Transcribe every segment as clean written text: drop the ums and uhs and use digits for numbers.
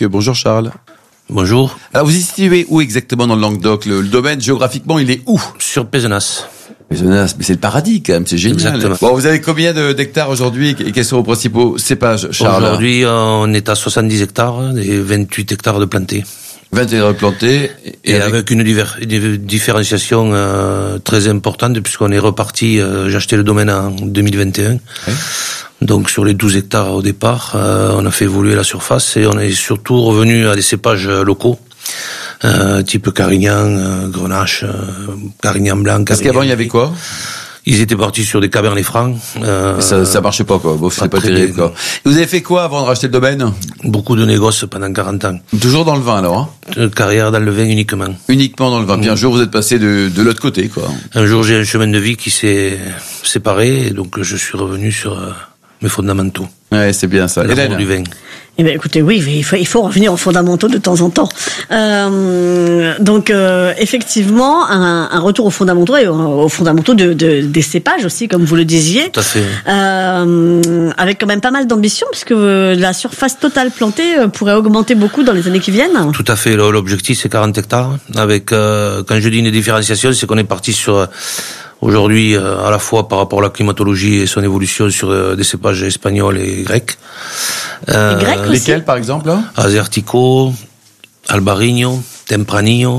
Bonjour Charles. Bonjour. Alors vous y situez où exactement dans le Languedoc? Le domaine géographiquement il est où? Sur Pézenas. Pézenas, mais c'est le paradis quand même, c'est génial. Exactement. Bon, vous avez combien d'hectares aujourd'hui et quels sont vos principaux cépages, Charles? Aujourd'hui, on est à 70 hectares et 28 hectares de plantés. 20 hectares plantés. Et avec une différenciation très importante puisqu'on est reparti, j'ai acheté le domaine en 2021. Oui. Donc sur les 12 hectares au départ, on a fait évoluer la surface et on est surtout revenu à des cépages locaux. Type Carignan, Grenache, Carignan blanc. Parce qu'avant il y avait quoi? Ils étaient partis sur des Cabernet Franc. Ça marchait pas quoi. Bon, c'est pas terrible quoi. Et vous avez fait quoi avant de racheter le domaine? Beaucoup de négoces pendant 40 ans. Toujours dans le vin alors Carrière dans le vin uniquement. Uniquement dans le vin. Puis un jour vous êtes passé de l'autre côté quoi. Un jour j'ai un chemin de vie qui s'est séparé et donc je suis revenu sur mes fondamentaux. Ouais, c'est bien ça. L'amour du vin. Eh bien, écoutez, oui, il faut revenir aux fondamentaux de temps en temps. Donc, effectivement, un retour aux fondamentaux et aux fondamentaux des cépages aussi, comme vous le disiez. Tout à fait. Avec quand même pas mal d'ambition, puisque la surface totale plantée pourrait augmenter beaucoup dans les années qui viennent. Tout à fait. L'objectif, c'est 40 hectares. Avec, quand je dis une différenciation, c'est qu'on est parti sur... Aujourd'hui, à la fois par rapport à la climatologie et son évolution sur des cépages espagnols et grecs. Les grecs aussi. Lesquels, par exemple? Azertico, Albarino, Tempranillo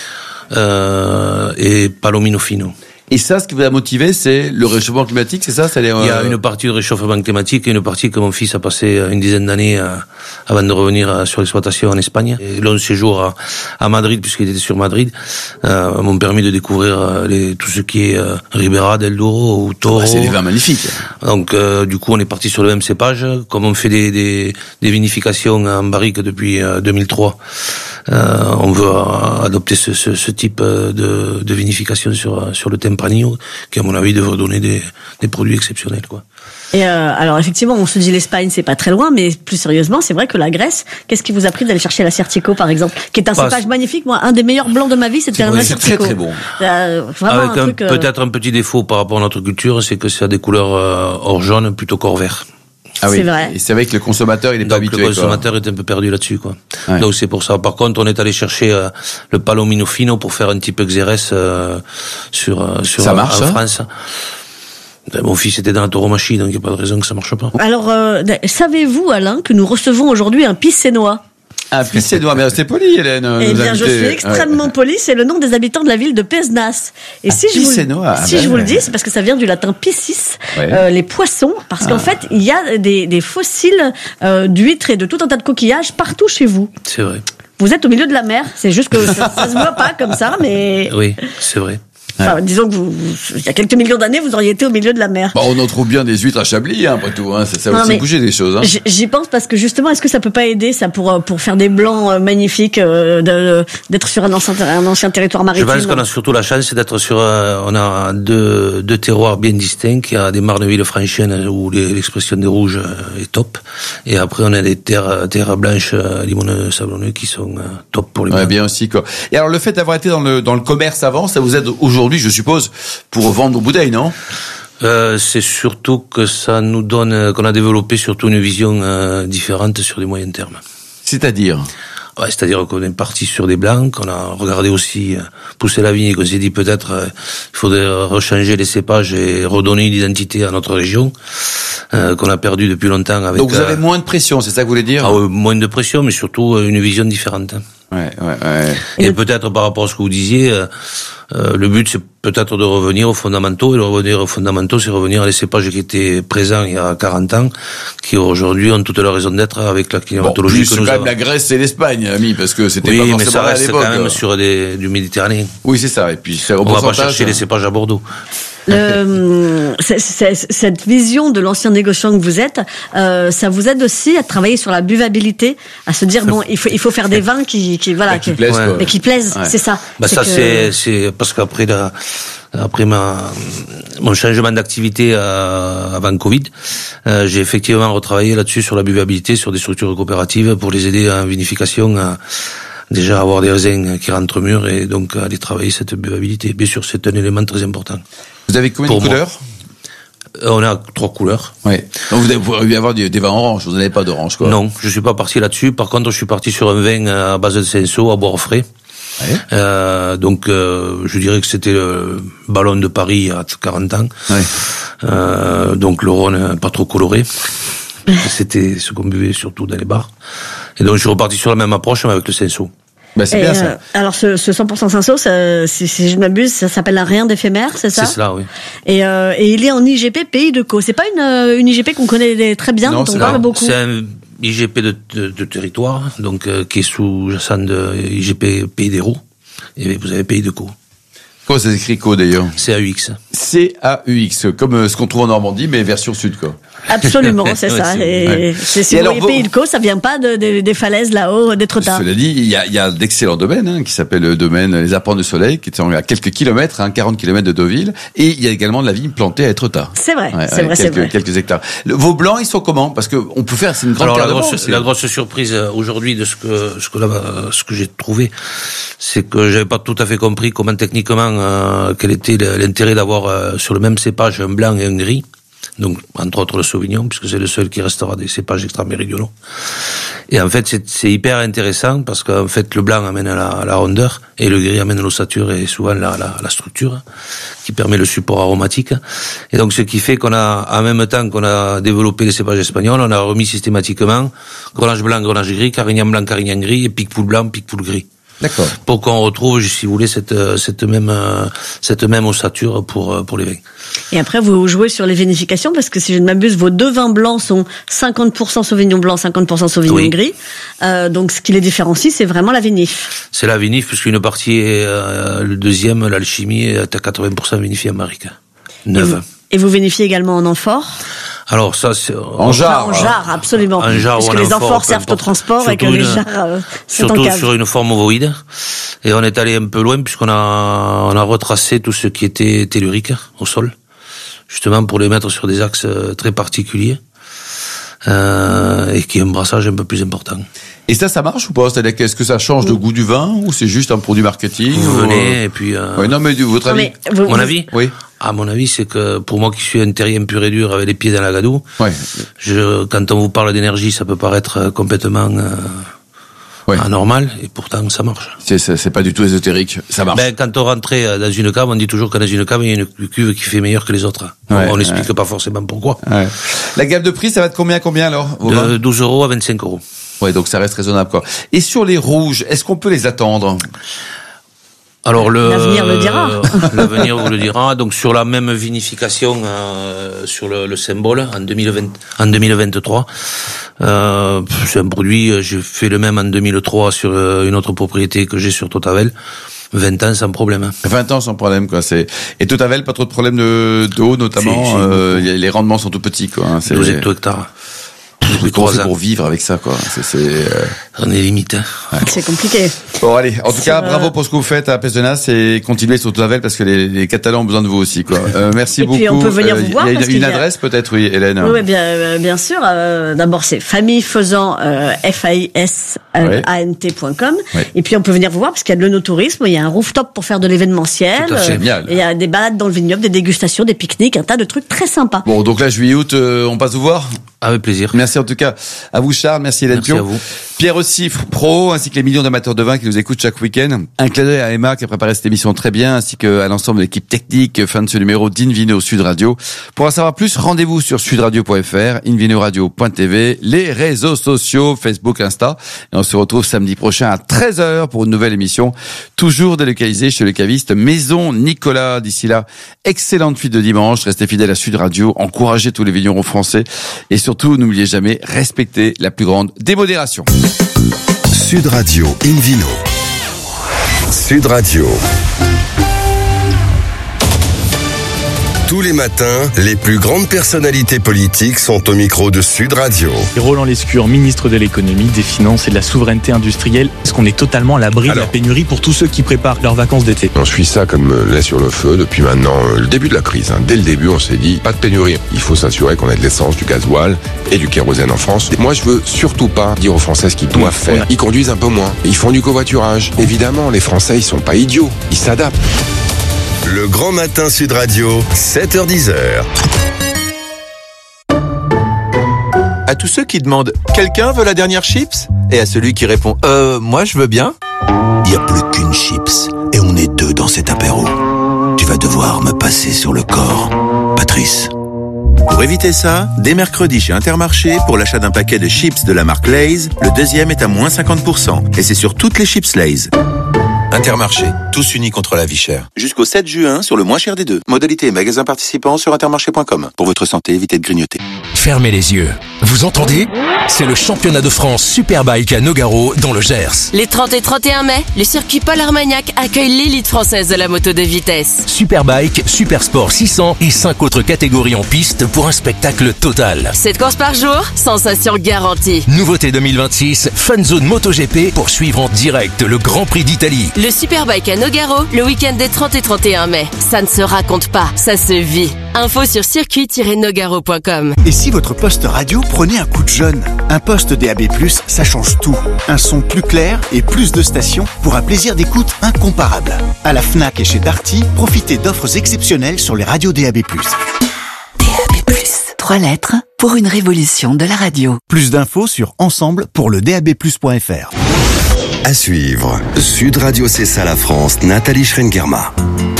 et Palomino Fino. Et ça, ce qui vous a motivé, c'est le réchauffement climatique, c'est ça? Il y a une partie de réchauffement climatique et une partie que mon fils a passé une dizaine d'années avant de revenir sur l'exploitation en Espagne. Et long séjour à Madrid, puisqu'il était sur Madrid, m'ont permis de découvrir tout ce qui est Ribera del Douro ou Toro. C'est des vins magnifiques. Donc, du coup, on est parti sur le même cépage. Comme on fait des vinifications en barrique depuis 2003, on veut adopter ce type de vinification sur le Tempranillo, qui à mon avis devrait donner des produits exceptionnels, quoi. Et alors effectivement, on se dit l'Espagne, c'est pas très loin, mais plus sérieusement, c'est vrai que la Grèce, qu'est-ce qui vous a pris d'aller chercher l'Acertico par exemple, qui est un cépage magnifique. Moi, un des meilleurs blancs de ma vie, c'était un Acertico. C'est très très bon. Vraiment avec peut-être un petit défaut par rapport à notre culture, c'est que ça a des couleurs or jaune plutôt qu'or vert. Ah oui. C'est vrai. Et c'est vrai que le consommateur, il est pas habitué. Le consommateur est un peu perdu là-dessus, quoi. Ouais. Donc c'est pour ça. Par contre, on est allé chercher le Palomino Fino pour faire un type Xérès sur ça marche, en France. Mon fils était dans la tauromachie, donc il n'y a pas de raison que ça marche pas. Alors, savez-vous, Alain, que nous recevons aujourd'hui un Pissénois? Un Pissénois, mais c'est poli, Hélène. Eh bien, je suis extrêmement poli. C'est le nom des habitants de la ville de Pézenas. Et si je vous le dis, c'est parce que ça vient du latin piscis, les poissons, parce qu'en fait, il y a des fossiles d'huîtres et de tout un tas de coquillages partout chez vous. C'est vrai. Vous êtes au milieu de la mer. C'est juste que ça se voit pas comme ça, mais... Oui, c'est vrai. Enfin, disons que il y a quelques millions d'années, vous auriez été au milieu de la mer. Bon, on en trouve bien des huîtres à Chablis, après tout. Ça a aussi bougé des choses. J'y pense parce que justement, est-ce que ça peut pas aider ça pour faire des blancs magnifiques, d'être sur un ancien territoire maritime? Je pense qu'on a surtout la chance d'être sur. On a deux terroirs bien distincts. Il y a des Marneville-Franchenne où l'expression des rouges est top, et après on a des terres blanches limoneux sablonneux qui sont top pour les blancs. Ouais, bien aussi quoi. Et alors le fait d'avoir été dans le commerce avant, ça vous aide aujourd'hui, je suppose, pour vendre nos bouteilles, non? C'est surtout que ça nous donne, qu'on a développé surtout une vision différente sur les moyens termes. C'est-à-dire? Ouais, c'est-à-dire qu'on est parti sur des blancs, qu'on a regardé aussi pousser la vigne et qu'on s'est dit peut-être il faudrait rechanger les cépages et redonner une identité à notre région qu'on a perdu depuis longtemps. Avec, donc vous avez moins de pression, c'est ça que vous voulez dire? Moins de pression, mais surtout une vision différente. Ouais. Et peut-être par rapport à ce que vous disiez, le but c'est peut-être de revenir aux fondamentaux, et de revenir aux fondamentaux, c'est revenir à des cépages qui étaient présents il y a 40 ans, qui aujourd'hui ont toute leur raison d'être avec la climatologie que nous avons. C'est quand même la Grèce et l'Espagne, ami, parce que c'était pas forcément mais ça à reste l'époque. quand même sur du Méditerranéen. Oui, c'est ça, et puis c'est au on va pas chercher les cépages à Bordeaux. Cette vision de l'ancien négociant que vous êtes, ça vous aide aussi à travailler sur la buvabilité, à se dire bon, il faut faire des vins qui plaisent, mais qui plaisent, c'est ça. C'est parce qu'après mon changement d'activité avant Covid, j'ai effectivement retravaillé là-dessus sur la buvabilité, sur des structures coopératives pour les aider en vinification à déjà avoir des raisins qui rentrent mûrs et donc aller travailler cette buvabilité. Bien sûr, c'est un élément très important. Vous avez combien de couleurs? On a 3 couleurs. Oui. Donc vous pourriez avoir des vins orange, vous n'avez pas d'orange, quoi. Non, je suis pas parti là-dessus. Par contre, je suis parti sur un vin à base de cinsault, à boire frais. Ouais. Donc, je dirais que c'était le Ballon de Paris à 40 ans. Ouais. Donc, le Rhône pas trop coloré. C'était ce qu'on buvait surtout dans les bars. Et donc, je suis reparti sur la même approche, mais avec le cinsault. Bah, c'est bien ça. Alors ce 100% cinsault, si je ne m'abuse, ça s'appelle un rien d'éphémère, c'est ça? C'est cela, oui. Et il est en IGP Pays de Caux. C'est pas une IGP qu'on connaît très bien, dont on parle beaucoup. C'est un IGP de territoire, donc qui est sous-jacent de IGP Pays d'Hérault. Et vous avez Pays de Caux. Comment ça s'écrit Caux d'ailleurs? CAUX. CAUX, comme ce qu'on trouve en Normandie, mais version sud, quoi. Absolument, c'est ça. Et si vous voyez Pays de Caux, ça vient pas des falaises là-haut, des Trotards. Cela dit, il y a d'excellents domaines, qui s'appelle le domaine Les Arpents du Soleil, qui est à quelques kilomètres, 40 kilomètres de Deauville, et il y a également de la vigne plantée à Etretat. C'est vrai, c'est vrai. Quelques hectares. Vos blancs, ils sont comment? Parce que on peut faire, c'est une grande carte de vin. La grosse surprise aujourd'hui de ce que j'ai trouvé, c'est que j'avais pas tout à fait compris comment techniquement quel était l'intérêt d'avoir sur le même cépage un blanc et un gris. Donc, entre autres, le Sauvignon, puisque c'est le seul qui restera des cépages extra-méridionaux. Et en fait, c'est hyper intéressant parce qu'en fait, le blanc amène à la rondeur et le gris amène l'ossature et souvent la structure qui permet le support aromatique. Et donc, ce qui fait qu'on a, en même temps qu'on a développé les cépages espagnols, on a remis systématiquement Grenache blanc, Grenache gris, Carignan blanc, Carignan gris et Picpoul blanc, Picpoul gris. D'accord. Pour qu'on retrouve, si vous voulez, cette même ossature pour les vins. Et après, vous jouez sur les vinifications, parce que si je ne m'abuse, vos 2 vins blancs sont 50% Sauvignon blanc, 50% Sauvignon gris. Donc, ce qui les différencie, c'est vraiment la vinif. C'est la vinif, puisqu'une partie est, le deuxième, l'alchimie, est à 80% vinifiée en barrique. Neuve. Et vous vinifiez également en amphore? Alors ça, c'est en jarre. En jarre, absolument. En jarre, parce que les amphores servent au transport et que les jarres, surtout sur une forme ovoïde. Et on est allé un peu loin puisqu'on a retracé tout ce qui était tellurique au sol, justement pour les mettre sur des axes très particuliers et qui est un brassage un peu plus important. Et ça marche ou pas? C'est-à-dire qu'est-ce que ça change de goût du vin ou c'est juste un produit marketing? Vous venez et puis. Ouais, non, mais votre avis. Mon avis. Oui. À mon avis, c'est que pour moi qui suis un terrien pur et dur avec les pieds dans la gadoue, quand on vous parle d'énergie, ça peut paraître complètement anormal, et pourtant ça marche. C'est pas du tout ésotérique, ça marche. Quand on rentrait dans une cave, on dit toujours que dans une cave, il y a une cuve qui fait meilleure que les autres. On n'explique pas forcément pourquoi. Ouais. La gamme de prix, ça va de combien alors? De 12 € à 25 €. Ouais, donc ça reste raisonnable, quoi. Et sur les rouges, est-ce qu'on peut les attendre? Alors l'avenir le dira. L'avenir vous le dira. Donc sur la même vinification sur le symbole en 2023, c'est un produit. J'ai fait le même en 2003 sur une autre propriété que j'ai sur Totavel. 20 ans sans problème. 20 ans sans problème, quoi. Et Totavel, pas trop de problèmes d'eau, notamment. Les rendements sont tout petits, quoi. 12 hectares. Pour vivre avec ça, quoi. On est limité. Ouais. C'est compliqué. Bon, allez. En tout cas, bravo pour ce que vous faites à Pézenas et continuez sur Totavel parce que les Catalans ont besoin de vous aussi, quoi. Merci beaucoup. Et puis on peut venir vous voir. Il y a une adresse peut-être, oui, Hélène. Oui, bien sûr. D'abord, c'est famillefaisant, FAISANT.com. Ouais. Et puis on peut venir vous voir parce qu'il y a de l'œnotourisme, il y a un rooftop pour faire de l'événementiel. Génial. Il y a des balades dans le vignoble, des dégustations, des pique-niques, un tas de trucs très sympas. Bon, donc là, juillet-août, on passe vous voir. Avec plaisir. Merci en tout cas à vous Charles, merci Hélène Pion. Merci à vous. Pierre aussi, pro, ainsi que les millions d'amateurs de vin qui nous écoutent chaque week-end. Un clin d'œil à Emma qui a préparé cette émission très bien, ainsi qu'à l'ensemble de l'équipe technique. Fin de ce numéro d'Invino Sud Radio. Pour en savoir plus, rendez-vous sur sudradio.fr, invinoradio.tv, les réseaux sociaux, Facebook, Insta. Et on se retrouve samedi prochain à 13h pour une nouvelle émission, toujours délocalisée chez le caviste Maison Nicolas. D'ici là, excellente suite de dimanche. Restez fidèles à Sud Radio, encouragez tous les vignerons français et surtout, n'oubliez jamais, respectez la plus grande démodération. Sud Radio Invino. Sud Radio. Tous les matins, les plus grandes personnalités politiques sont au micro de Sud Radio. Roland Lescure, ministre de l'économie, des finances et de la souveraineté industrielle. Est-ce qu'on est totalement à l'abri de la pénurie pour tous ceux qui préparent leurs vacances d'été? On suit ça comme lait sur le feu depuis maintenant le début de la crise. Dès le début, on s'est dit, pas de pénurie. Il faut s'assurer qu'on ait de l'essence, du gasoil et du kérosène en France. Moi, je veux surtout pas dire aux Français ce qu'ils doivent faire. Ils conduisent un peu moins. Ils font du covoiturage. Évidemment, les Français, ils sont pas idiots. Ils s'adaptent. Le Grand Matin Sud Radio, 7h-10h. À tous ceux qui demandent « Quelqu'un veut la dernière chips ?» et à celui qui répond « Moi je veux bien ». Il n'y a plus qu'une chips et on est 2 dans cet apéro. Tu vas devoir me passer sur le corps, Patrice. Pour éviter ça, dès mercredi chez Intermarché, pour l'achat d'un paquet de chips de la marque Lay's, le deuxième est à moins 50%. Et c'est sur toutes les chips Lay's. Intermarché, tous unis contre la vie chère. Jusqu'au 7 juin, sur le moins cher des deux. Modalité et magasins participants sur intermarché.com. Pour votre santé, évitez de grignoter. Fermez les yeux. Vous entendez ? C'est le championnat de France Superbike à Nogaro, dans le Gers. Les 30 et 31 mai, le circuit Paul Armagnac accueille l'élite française de la moto de vitesse. Superbike, Supersport 600 et 5 autres catégories en piste pour un spectacle total. 7 courses par jour, sensation garantie. Nouveauté 2026, Fun Zone MotoGP pour suivre en direct le Grand Prix d'Italie. Le Superbike à Nogaro, le week-end des 30 et 31 mai. Ça ne se raconte pas, ça se vit. Info sur circuit-nogaro.com. Et si votre poste radio prenait un coup de jeune ? Un poste DAB+, ça change tout. Un son plus clair et plus de stations pour un plaisir d'écoute incomparable. À la Fnac et chez Darty, profitez d'offres exceptionnelles sur les radios DAB+. DAB+, 3 lettres pour une révolution de la radio. Plus d'infos sur ensemble pour le DAB+.fr. À suivre, Sud Radio, c'est ça la France, Nathalie Schrengerma.